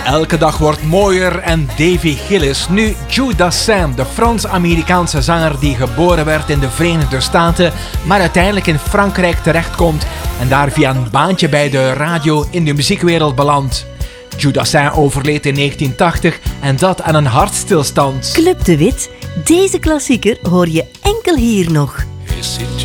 Elke dag wordt mooier en Davy Gillis, nu Joe Dassin, de Frans-Amerikaanse zanger die geboren werd in de Verenigde Staten, maar uiteindelijk in Frankrijk terechtkomt en daar via een baantje bij de radio in de muziekwereld belandt. Joe Dassin overleed in 1980 en dat aan een hartstilstand. Club de Wit, deze klassieker hoor je enkel hier nog.